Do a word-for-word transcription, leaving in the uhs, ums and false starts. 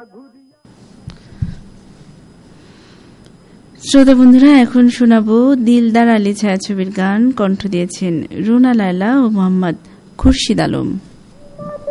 শ্রোতা বন্ধুরা, এখন শোনাবো দিলদার আলী ছায়াছবির গান। কণ্ঠ দিয়েছেন রুনা লায়লা ও মোহাম্মদ খুরশিদ আলম।